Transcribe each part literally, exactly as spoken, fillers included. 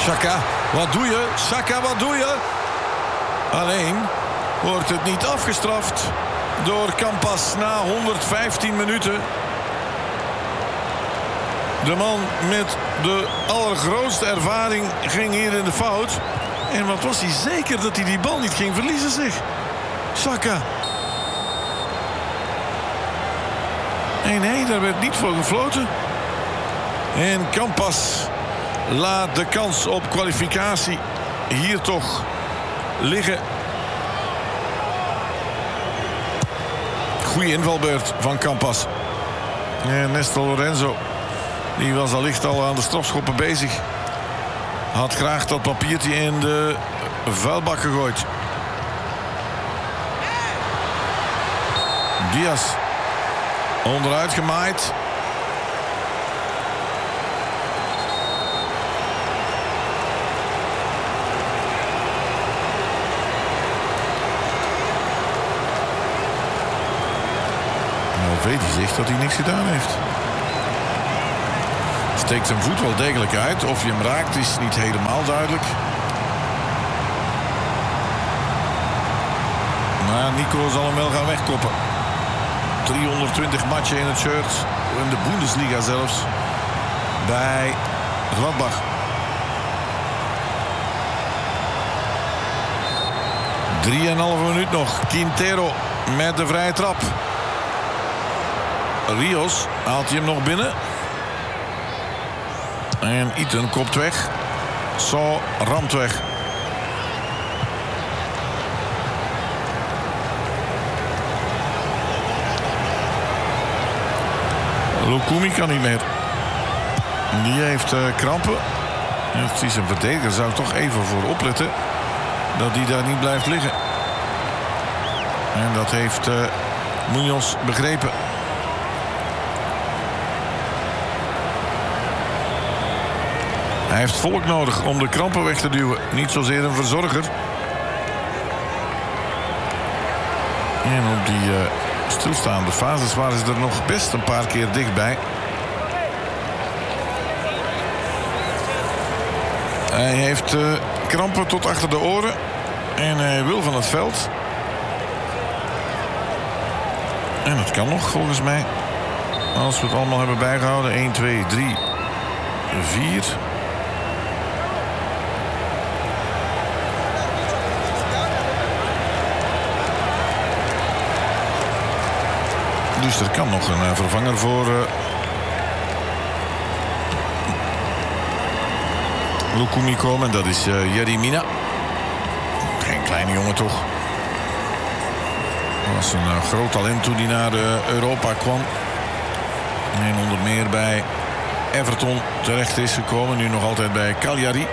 Xhaka, wat doe je? Xhaka, wat doe je? Alleen wordt het niet afgestraft door Campas na honderdvijftien minuten. De man met de allergrootste ervaring ging hier in de fout. En wat was hij zeker dat hij die bal niet ging verliezen, zeg. Xhaka. Nee, nee, daar werd niet voor gefloten. En Campas laat de kans op kwalificatie hier toch liggen. Goeie invalbeurt van Campas. En Nestor Lorenzo, die was allicht al aan de strafschoppen bezig. Had graag dat papiertje in de vuilbak gegooid. Diaz. Onderuit gemaaid. Weet hij zegt dat hij niks gedaan heeft. Steekt zijn voet wel degelijk uit. Of je hem raakt is niet helemaal duidelijk. Maar Nico zal hem wel gaan wegkoppen. driehonderdtwintig matchen in het shirt. In de Bundesliga zelfs. Bij Gladbach. Drieënhalve minuut nog. Quintero met de vrije trap. Rios haalt hij hem nog binnen. En Iten kopt weg. Saw ramt weg. Lukumi kan niet meer. Die heeft uh, krampen. Het is een verdediger. Zou ik toch even voor opletten dat die daar niet blijft liggen. En dat heeft uh, Munoz begrepen. Hij heeft volk nodig om de krampen weg te duwen. Niet zozeer een verzorger. En op die uh, stilstaande fases waren ze er nog best een paar keer dichtbij. Hij heeft uh, krampen tot achter de oren. En hij wil van het veld. En dat kan nog volgens mij. Als we het allemaal hebben bijgehouden. één, twee, drie, vier... Dus er kan nog een uh, vervanger voor uh, Lukumi komen. Dat is uh, Yerry Mina. Geen kleine jongen toch. Dat was een uh, groot talent toen hij naar uh, Europa kwam. En onder meer bij Everton terecht is gekomen. Nu nog altijd bij Cagliari.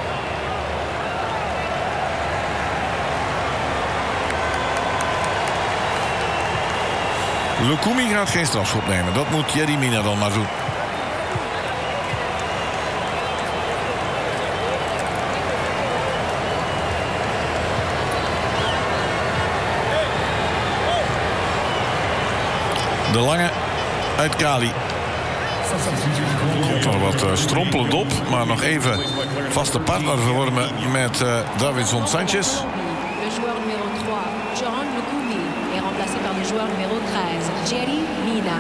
Lukumi gaat geen strafschop nemen. Dat moet Yerry Mina dan maar doen. De lange uit Cali. Komt er wat uh, strompelend op. Maar nog even vaste partner vormen met uh, Davinson Sanchez. Par le joueur numéro treize, Yerry Mina.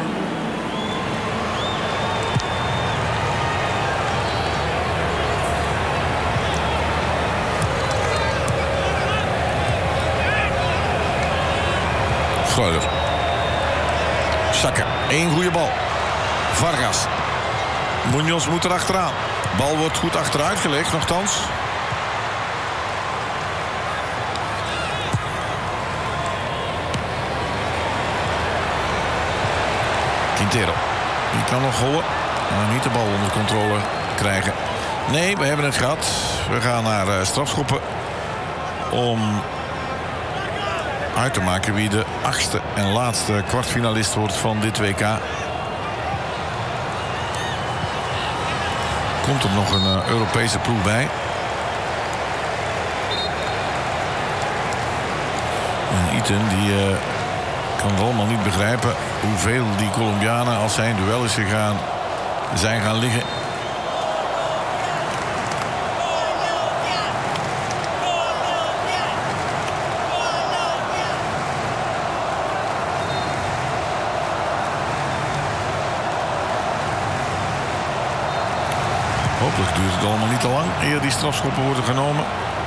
Schreuder. Xhaka. Eén goede bal. Vargas. Munoz moet er achteraan. Bal wordt goed achteruit gelegd, nochtans. Quintero. Die kan nog hollen, maar niet de bal onder controle krijgen. Nee, we hebben het gehad. We gaan naar uh, strafschoppen om uit te maken wie de achtste en laatste kwartfinalist wordt van dit W K. Komt er nog een uh, Europese ploeg bij. En Iten die uh, kan het allemaal niet begrijpen hoeveel die Colombianen, als hij in duel is gegaan, zijn gaan liggen. Hopelijk duurt het allemaal niet te lang eer die strafschoppen worden genomen.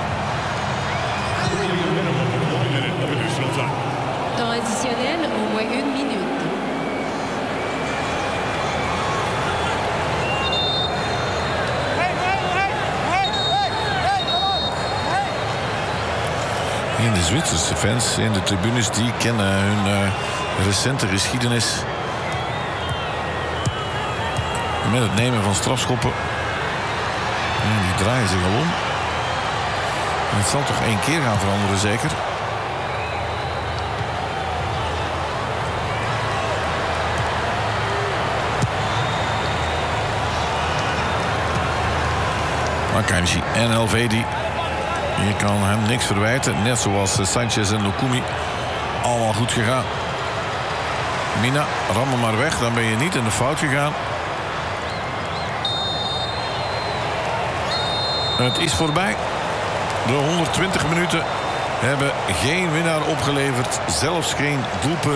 Temps additionnel, au moins une minute. En de Zwitserse fans in de tribunes die kennen hun uh, recente geschiedenis met het nemen van strafschoppen. En die draaien zich al om. En het zal toch één keer gaan veranderen, zeker. Akanji en Elvedi. Je kan hem niks verwijten. Net zoals Sanchez en Lukumi. Allemaal goed gegaan. Mina, ram hem maar weg. Dan ben je niet in de fout gegaan. Het is voorbij. De honderdtwintig minuten hebben geen winnaar opgeleverd. Zelfs geen doelpunt.